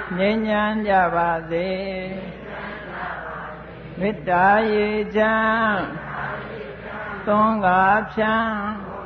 ငြိမ်းချမ်းကြပါစေမေတ္တာရေချမ်းသွန်ကားဖြံ